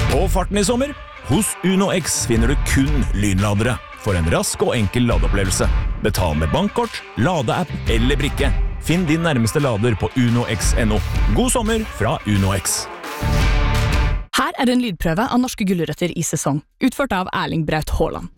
Og farten i sommer? Hos Uno X finner du kun lynladere for en rask og enkel ladeopplevelse. Betal med bankkort, ladeapp eller brikke. Finn din nærmeste lader på unox.no. God sommer fra Uno X. Her en lydprøve av norske gulrøtter i sesong, utført av Erling Braut Haaland.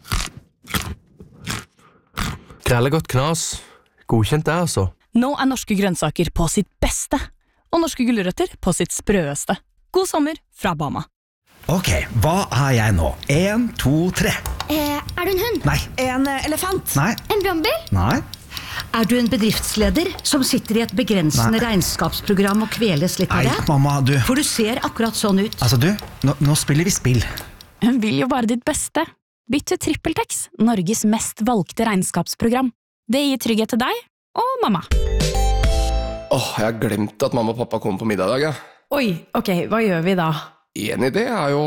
Krellegodt knas. Godkjent det, altså. Nå norske grønnsaker på sitt beste, og norske gulrøtter på sitt sprøeste. God sommer fra Bama. Ok, hva jeg nå? 1, 2, 3. Du en hund? Nei. En elefant? Nei. En brannbil? Nei. Du en bedriftsleder som sitter i et begrensende regnskapsprogram og kveles litt av det? Nei, mamma, du. For du ser akkurat sånn ut. Altså du, nå spiller vi spill. Hun vil jo bare ditt beste. Bytt til TrippelTex, Norges mest valgte regnskapsprogram. Det gir trygghet til deg og mamma. Jeg har glemt at mamma og pappa kommer på middag i dag, ja. Oi, ok, hva gjør vi da? En idé jo...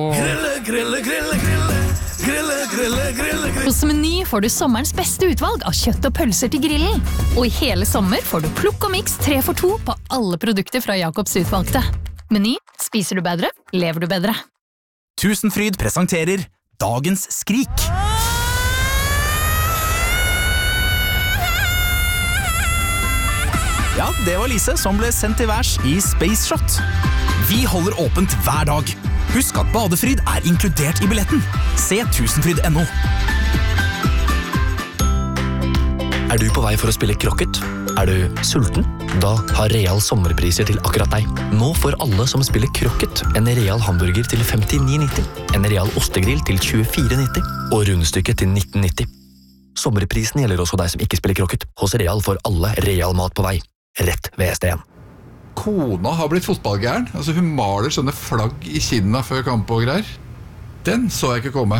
Hos Meny får du sommerens beste utvalg av kjøtt og pølser til grillen. Og i hele sommer får du plukk og mix 3 for 2 på alle produkter fra Jacobs utvalgte. Meny, spiser du bedre, lever du bedre. Tusenfryd presenterer Dagens skrik. Ja, det var Lise som ble sendt til værs i Space Shot. Vi holder åpent hver dag. Husk at badefryd inkludert i billetten. Se tusenfryd.no. Du på vei for å spille krokket? Du sulten? Da har Real sommerpriser til akkurat deg. Nå får alle som spiller krokket en Real hamburger til 59,90, en Real ostegrill til 24,90 og rundstykke til 19,90. Sommerprisen gjelder også deg som ikke spiller krokket. Hos Real får alle Real mat på vei. Rett ved ST1. Kona har blitt fotballgæren. Altså hun maler sånne flagg i kinna før kamp og greier. Den så jeg ikke komme.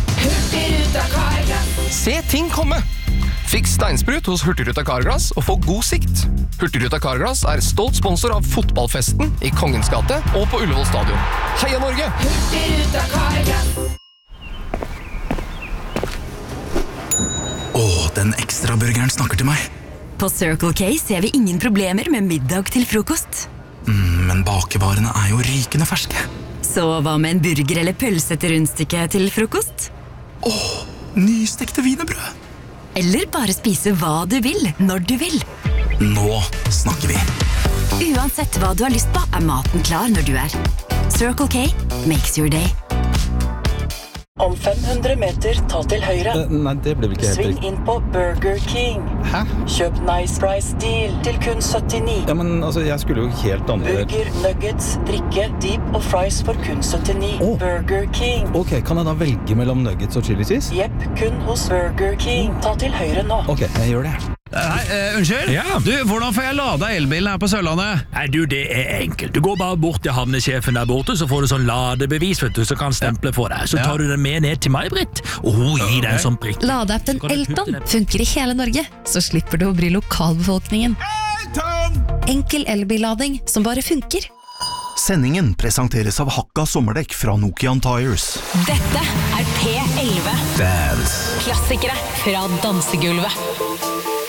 Se ting komme! Fiks steinsprut hos Hurtigruta Carglass og få god sikt. Hurtigruta Carglass stolt sponsor av fotballfesten i Kongens gate og på Ullevål stadion. Heia Norge! Hurtigruta Carglass. Den ekstra burgeren snakker til meg. På Circle K ser vi ingen problemer med middag til frokost. Men bakevarene jo rykende ferske. Så hva med en burger eller pølse til rundstykke til frokost? Nystekte wienerbrød. Eller bare spise hva du vil, når du vil. Nå snakker vi. Uansett hva du har lyst på, maten klar når du Circle K makes your day. Om 500 meter, ta til høyre. Nei, det ble ikke helt Sving inn på Burger King. Hæ? Kjøp Nice Price Deal til kun 79. Ja, men altså, jeg skulle jo helt andre... Burger, nuggets, drikke, dip og fries for kun 79. Burger King. Ok, kan jeg da velge mellom nuggets og chili cheese? Jepp, kun hos Burger King. Ta til høyre nå. Ok, jeg gjør det. Unnskyld? Ja. Du, hvordan får jeg lada elbilen her på Sørlandet? Nei, du, det enkelt. Du går bare bort til havnesjefen der borte, så får du sånn ladebevis, vet du, så kan stemple for deg. Så tar du den med ned til meg, Britt, og hun gir deg en sånn prikk. Ladeappen Elton funker i hele Norge, så slipper du å bry lokalbefolkningen. Enkel elbillading som bare funker. Sendingen presenteres av Hakka sommerdekk fra Nokian Tires. Dette P11. Dance. Klassikere fra dansegulvet.